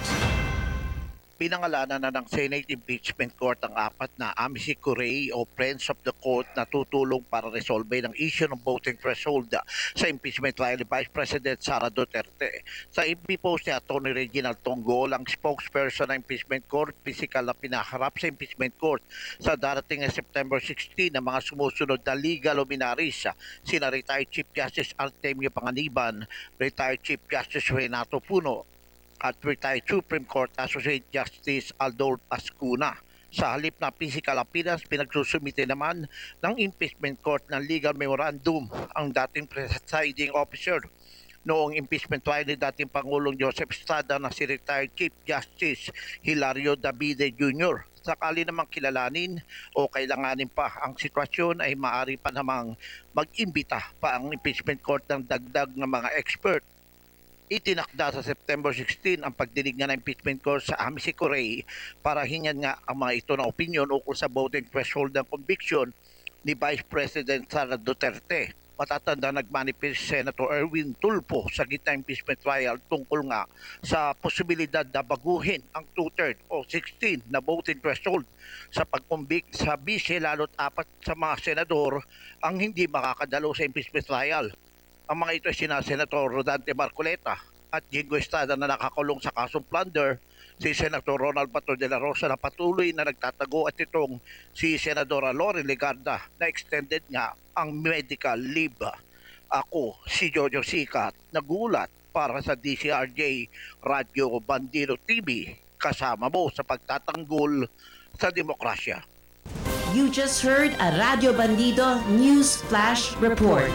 Pinangalanan na ng Senate Impeachment Court ang apat na amici curiae o friends of the court na tutulong para resolve ng issue ng voting threshold sa impeachment trial ni Vice President Sara Duterte. Sa F B post ni Atty. Reginald Tonggol, ang spokesperson ng impeachment court, physical na pinaharap sa impeachment court sa darating na September sixteen ng mga sumusunod na legal luminaries, sina retired Chief Justice Artemio Panganiban, retired Chief Justice Renato Puno, at retired Supreme Court Associate Justice Aldor Pascuna. Sa halip na physical appearance, pinagsusumite naman ng impeachment court ng legal memorandum ang dating presiding officer noong impeachment trial ni dating Pangulong Joseph Estrada na si retired Chief Justice Hilario Davide Junior Sakali namang kilalanin o kailanganin pa ang sitwasyon, ay maaari pa namang mag-imbita pa ang impeachment court ng dagdag ng mga expert. Itinakda sa September sixteen ang pagdinig nga ng impeachment court sa amici curiae para hingan nga ang mga ito na opinion ukol sa voting threshold ng conviction ni Vice President Sara Duterte. Matatanda nagmanifest Senator Erwin Tulfo sa gitna impeachment trial tungkol nga sa posibilidad na baguhin ang two-thirds o sixteen na voting threshold sa pag-convict sa bise lalo't apat sa mga senador ang hindi makakadalo sa impeachment trial. Ang mga ito ay sina Senator Rodante Marcoleta at Jingo Estrada na nakakulong sa kasong plunder, si Senator Ronald Bato de la Rosa na patuloy na nagtatago at itong si Senadora Loren Legarda na extended nga ang medical leave. Ako, si Jojo Sikat, nagulat para sa D Z R J Radio Bandido T V, kasama mo sa pagtatanggol sa demokrasya. You just heard a Radio Bandido News Flash Report.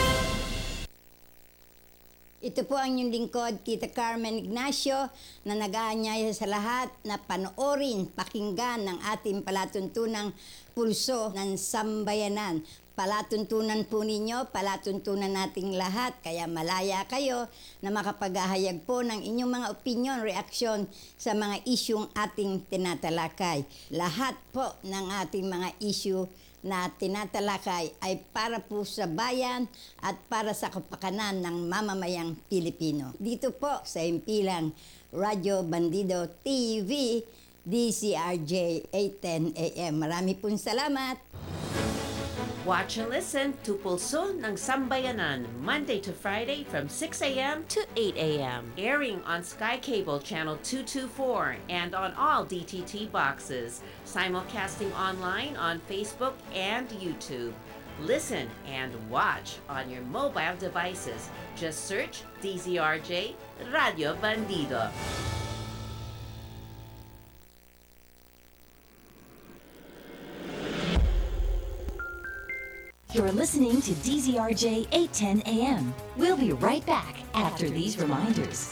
Ito po ang inyong lingkod, Tita Carmen Ignacio, na nag-aanyaya sa lahat na panoorin, pakinggan ng ating palatuntunang pulso ng sambayanan. Palatuntunan po ninyo, palatuntunan nating lahat, kaya malaya kayo na makapaghahayag po ng inyong mga opinion, reaksyon sa mga isyong ating tinatalakay. Lahat po ng ating mga issue na tinatalakay ay para po sa bayan at para sa kapakanan ng mamamayang Pilipino. Dito po sa himpilang Radio Bandido T V, D Z R J eight ten A M. Marami pong salamat. Watch and listen to Pulso ng Sambayanan, Monday to Friday from six A M to eight A M Airing on Sky Cable Channel two twenty-four and on all D T T boxes. Simulcasting online on Facebook and YouTube. Listen and watch on your mobile devices. Just search D Z R J Radio Bandido. You're listening to D Z R J eight ten A M. We'll be right back after these reminders.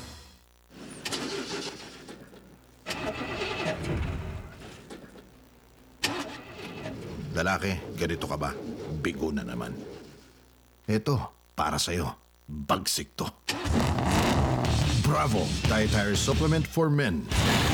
Lalaki, ganito ka ba? Bigo na naman. Eto, para sa'yo. Bagsik to. Bravo! Dietary Supplement for Men.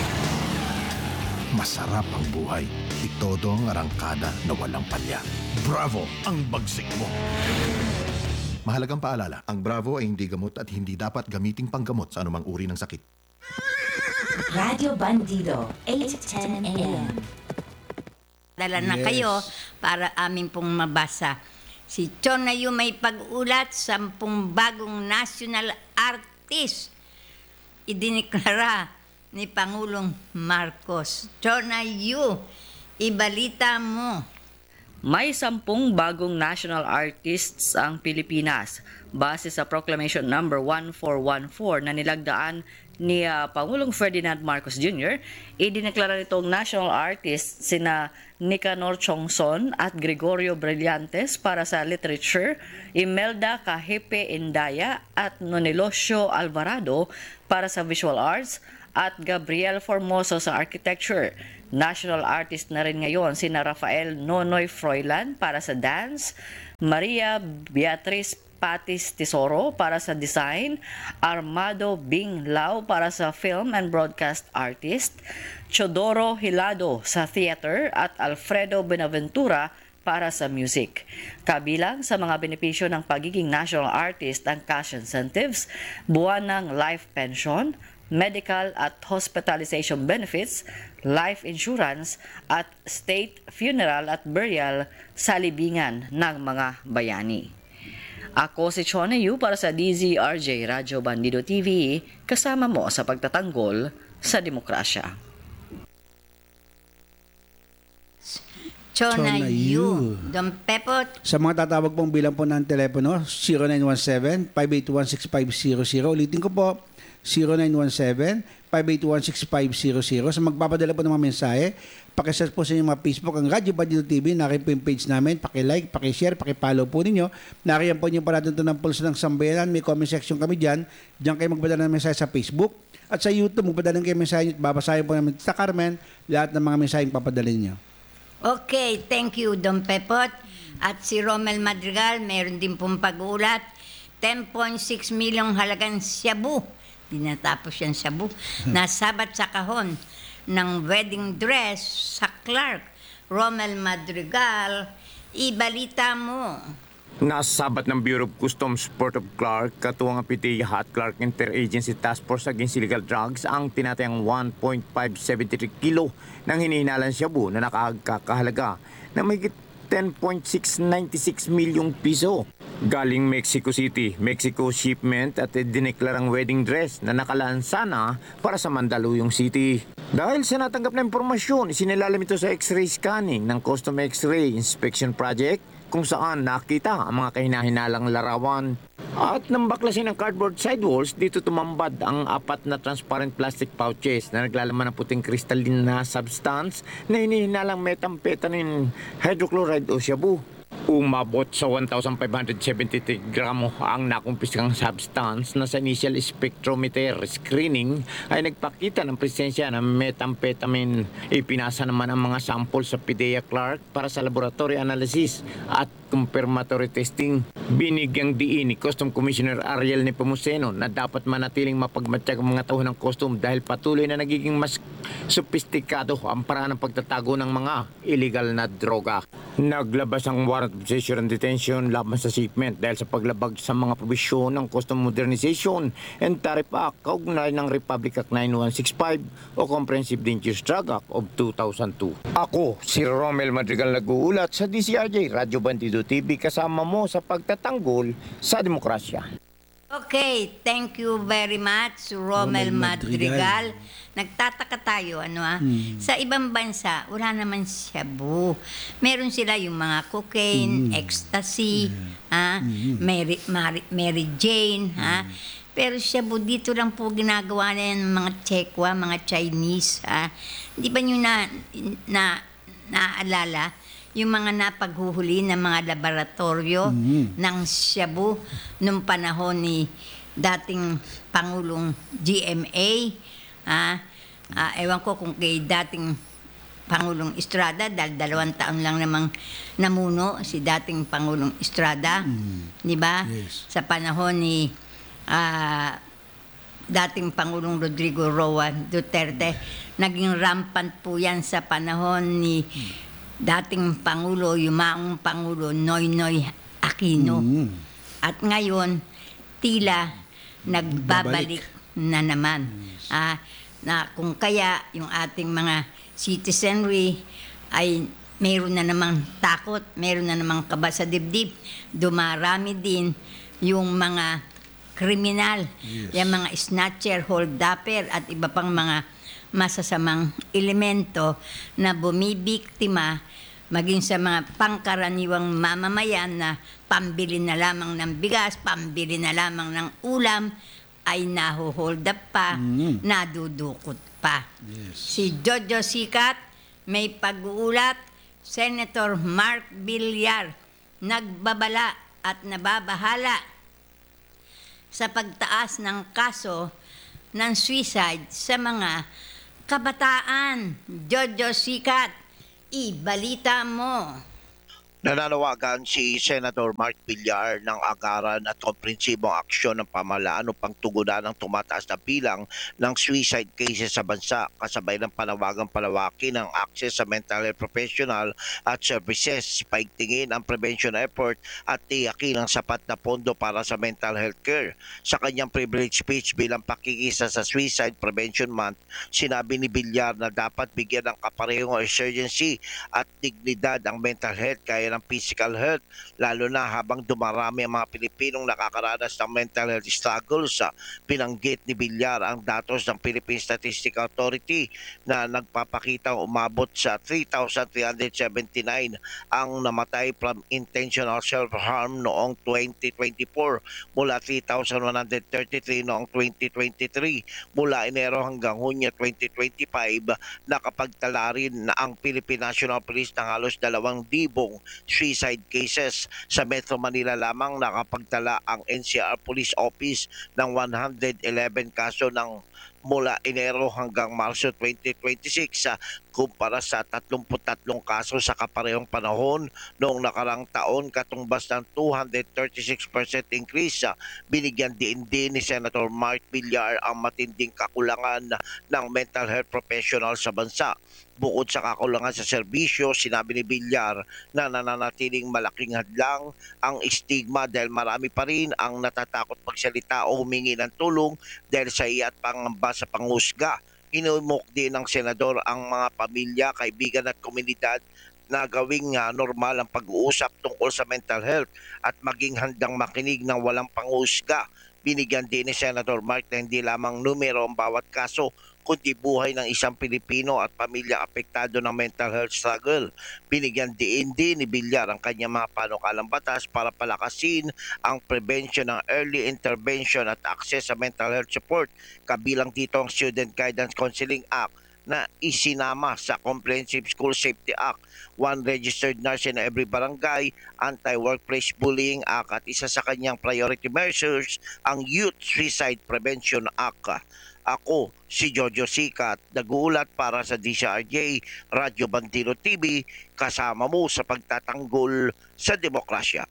Masarap ang buhay. Itodo ang arangkada na walang palya. Bravo! Ang bagsik mo. Mahalagang paalala, ang Bravo ay hindi gamot at hindi dapat gamiting panggamot sa anumang uri ng sakit. Radio Bandido, eight ten A M. Dala na Yes. kayo para amin pong mabasa. Si Chonayu may pag-ulat, sampung bagong national artist idiniklara ni Pangulong Marcos. Chonayu, ibalita mo. May sampung bagong national artists ang Pilipinas base sa Proclamation number one four one four na nilagdaan ni ah, Pangulong Ferdinand Marcos Junior, idineklara nitong national artist sina Nicanor Chongson at Gregorio Brillantes para sa literature, Imelda Cajepe Indaya at Nonelosio Alvarado para sa visual arts, at Gabriel Formoso sa architecture. National artist na rin ngayon sina Rafael Nonoy Froilan para sa dance, Maria Beatriz Patis Tesoro para sa design, Armando Bing Lao para sa film and broadcast artist, Chodoro Hilado sa theater at Alfredo Benaventura para sa music. Kabilang sa mga benepisyo ng pagiging national artist ang cash incentives, buwan ng life pension, medical at hospitalization benefits, life insurance at state funeral at burial sa libingan ng mga bayani. Ako si Chona Yu para sa D Z R J Radyo Bandido T V, kasama mo sa pagtatanggol sa demokrasya. Chona Chona Yu. Yu. Don Pepot. Sa mga tatawag pong bilang po ng telepono, zero nine one seven, five eight one, six five zero zero. Ulitin ko po, zero nine one seven, five eight one, six five zero zero. Sa magpapadala po ng mga mensahe, pakisearch po sa inyong mga Facebook, ang Radyo Bandido T V, nariyan po yung page namin, pakilike, pakishare, pakipollow po ninyo. Nariyan po yung parating ng Pulso ng Sambayanan, may comment section kami dyan. Diyan kayo magpadala ng mensahe sa Facebook. At sa YouTube, magpadala kayo mensahe, babasahin po namin sa Carmen, lahat ng mga mensahe yung papadalin nyo. Okay, thank you, Don Pepot. At si Romel Madrigal, meron din pong pag-uulat. ten point six milyong halagang shabu. Di natapos yan shabu. Nasabat sa kahon ng wedding dress sa Clark. Romel Madrigal, ibalita mo. Nasabat ng Bureau of Customs Port of Clark, katuwang ang P T I A at Clark Interagency Task Force Against Illegal Drugs ang tinatayang one point five seven three kilo ng hinihinalang shabu na nakakahalaga na mahigit ten point six nine six milyong piso. Galing Mexico City, Mexico shipment at dineklarang wedding dress na nakalansa na para sa Mandaluyong City. Dahil sa natanggap na impormasyon, isinilalim ito sa X-ray scanning ng Custom X-ray Inspection Project kung saan nakita ang mga kahinahinalang larawan. At nang baklasin ng cardboard sidewalls, dito tumambad ang apat na transparent plastic pouches na naglalaman ng puting crystalline na substance na hinihinalang methamphetamine hydrochloride o shabu. Umabot sa one thousand five hundred seventy-three gramo ang nakumpiskang substance na sa initial spectrometer screening ay nagpakita ng presensya ng methamphetamine. Ipinasa naman ang mga sample sa P D E A Clark para sa laboratory analysis at confirmatory testing. Binigyang diin ni Custom Commissioner Ariel Nepomuceno na dapat manatiling mapagmatsyag ang mga tauhan ng custom dahil patuloy na nagiging mas sopistikado ang paraan ng pagtatago ng mga illegal na droga. Naglabas ang warrant of seizure and detention laban sa shipment dahil sa paglabag sa mga probisyon ng Custom Modernization and Tariff Act kaugnay ng Republic Act nine one six five o Comprehensive Dangerous Drug Act of two thousand two. Ako, si Romel Madrigal nag-uulat sa D C R J Radyo Bandido T V, kasama mo sa pagtatanggol sa demokrasya. Okay, thank you very much, Romel Romel Madrigal. Madrigal. Nagtataka tayo, ano ah, Hmm. sa ibang bansa, wala naman shabu. Meron sila yung mga cocaine, Hmm. ecstasy, ha? Hmm. Mary, Mary, Mary Jane, ha? Pero shabu dito lang po ginagawa na yan ng mga Chekwa, mga Chinese, ha? Hindi ba nyo na, na, naaalala yung mga napaghuhuli ng mga laboratorio Mhm. ng shabu nung panahon ni dating Pangulong G M A, ah, ah, ewan ko kung kay dating Pangulong Estrada, dahil dalawang taon lang namang namuno si dating Pangulong Estrada, di ba? Yes. Sa panahon ni ah, dating Pangulong Rodrigo Roa Duterte, naging rampant po yan sa panahon ni dating Pangulo, yumaong Pangulo Noynoy Aquino. Mm. At ngayon, tila nagbabalik na naman. Ah, na kung kaya yung ating mga citizenry ay mayroon na namang takot, mayroon na namang kaba sa dibdib, dumarami din yung mga kriminal, Yes. yung mga snatcher, hold-upper at iba pang mga masasamang elemento na bumibiktima maging sa mga pangkaraniwang mamamayan na pambili na lamang ng bigas, pambili na lamang ng ulam, ay nahuhold up pa, Mm. nadudukot pa. Yes. Si Jojo Sikat may pag-uulat, Senator Mark Villar nagbabala at nababahala sa pagtaas ng kaso ng suicide sa mga kabataan. Jojo Sikat, ibalita mo. Nananawagan si Senator Mark Villar ng agaran at komprehensibong aksyon ng pamahalaan upang tugunan ang tumataas na bilang ng suicide cases sa bansa, kasabay ng panawagang palawakin ng access sa mental health professional at services, paigtingin ang prevention effort at tiyakin ang sapat na pondo para sa mental health care. Sa kanyang privilege speech bilang pakikisa sa Suicide Prevention Month, sinabi ni Villar na dapat bigyan ng kaparehong urgency at dignidad ang mental health kaya ng physical health, lalo na habang dumarami ang mga Pilipinong nakakaranas ng mental health struggles. Pinanggit ni Villar ang datos ng Philippine Statistical Authority na nagpapakita umabot sa three thousand three hundred seventy-nine ang namatay from intentional self-harm noong twenty twenty-four mula three thousand one hundred thirty-three noong twenty twenty-three. Mula Enero hanggang Hunyo twenty twenty-five, nakapagtala rin na ang Philippine National Police ng halos dalawang libong suicide cases. Sa Metro Manila lamang nakapagtala ang N C R Police Office ng one hundred eleven kaso ng mula Enero hanggang Marso twenty twenty-six sa kumpara sa thirty-three kaso sa kaparehong panahon noong nakarang taon, katumbas ng two hundred thirty-six percent increase. Binigyan din din ni Senator Mark Villar ang matinding kakulangan ng mental health professional sa bansa. Bukod sa kakulangan sa serbisyo, sinabi ni Villar na nananatiling malaking hadlang ang stigma dahil marami pa rin ang natatakot magsalita o humingi ng tulong dahil sa iya at pangamba sa panghusga. Inumok din ng senador ang mga pamilya, kaibigan at komunidad na gawing uh, normal ang pag-uusap tungkol sa mental health at maging handang makinig ng walang panghusga. Binigyan din ni Senator Mark na hindi lamang numero ang bawat kaso, kundi buhay ng isang Pilipino at pamilya apektado ng mental health struggle. Binigyan din din ni Villar ang kanyang mga panukalang batas para palakasin ang prevention ng early intervention at access sa mental health support. Kabilang dito ang Student Guidance Counseling Act na isinama sa Comprehensive School Safety Act, one registered nurse in every barangay, Anti-Workplace Bullying Act at isa sa kanyang priority measures ang Youth Suicide Prevention Act. Ako, si Jojo Sikat, nag-uulat para sa D C R J, Radyo Bandilo T V, kasama mo sa pagtatanggol sa demokrasya.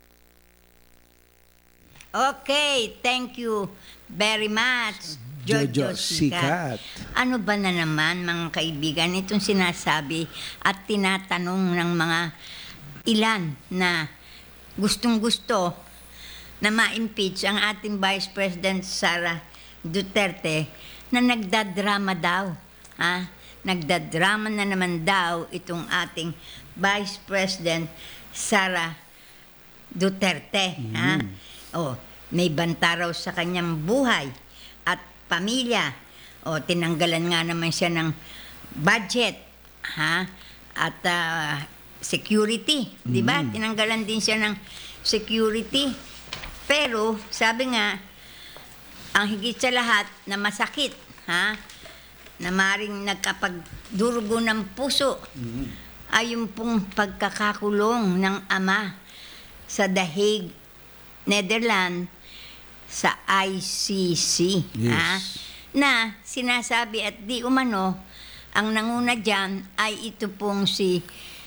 Okay, thank you very much, Jojo, Jojo Sikat. Sikat. Ano ba na naman, mga kaibigan, itong sinasabi at tinatanong ng mga ilan na gustong-gusto na ma-impeach ang ating Vice President Sara Duterte na nagdadrama daw. Ha? Nagdadrama na naman daw itong ating Vice President Sara Duterte. Mm. Ha? Oh, may banta raw sa kanyang buhay at pamilya. O, tinanggalan nga naman siya ng budget. Ha? At uh, security. Mm. Di ba? Tinanggalan din siya ng security. Pero, sabi nga, ang higit sa lahat na masakit, ha, na maring nagkapagdurugo ng puso, mm-hmm. ay yung pong pagkakakulong ng ama sa The Hague, Netherlands, sa I C C. Yes. Ha, na sinasabi at di umano, ang nanguna dyan ay ito pong si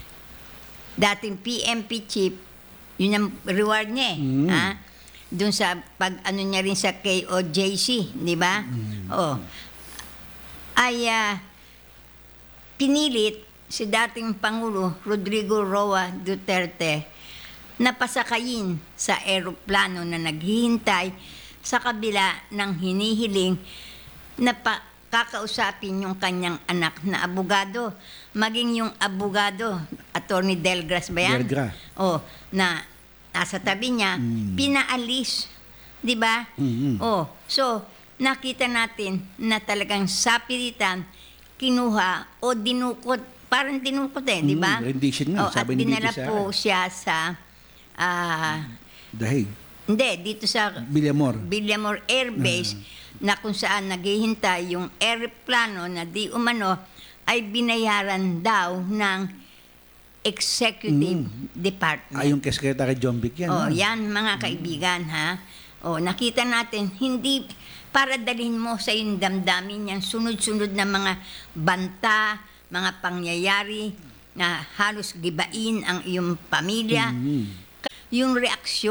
dating P M P chief, yun ang reward niya, mm-hmm. ha, doon sa pag ano niya rin sa K O J C, di ba? Mm. Oh. Ay uh, pinilit si dating Pangulo Rodrigo Roa Duterte na pasakayin sa eroplano na naghihintay sa kabila ng hinihiling na pa, kakausapin yung kanyang anak na abogado. Maging yung abogado, Attorney Delgras ba yan? Delgra. Oh, na nasa tabi niya, mm. pinaalis. Di ba? Mm-hmm. Oh, so, nakita natin na talagang sapilitan, kinuha o dinukot, parang dinukot eh, di ba? Mm, rendition nga, oh, sabi at ni dinala Bibi po siya sa uh, The Hague. Hindi, dito sa Villamor. Villamor Air Base na kung saan naghihintay yung aeroplano na di umano ay binayaran daw ng executive department. Ay, yung kay Secretary John Vic yan. Oh, no? yan mga kaibigan ha. Oh, nakita natin hindi para dalhin mo sa iyong damdamin yan sunod-sunod na mga banta, mga pangyayari na halos gibain ang iyong pamilya. Yung reaksyon